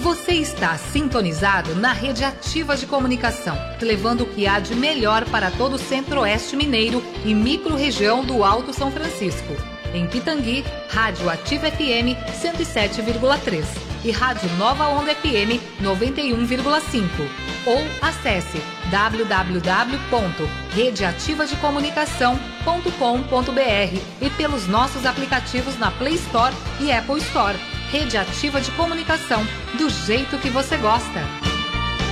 Você está sintonizado na Rede Ativa de Comunicação, levando o que há de melhor para todo o Centro-Oeste Mineiro e micro-região do Alto São Francisco. Em Pitangui, Rádio Ativa FM 107,3 e Rádio Nova Onda FM 91,5. Ou acesse www.redeativadecomunicação.com.br e pelos nossos aplicativos na Play Store e Apple Store. Rede Ativa de Comunicação, do jeito que você gosta.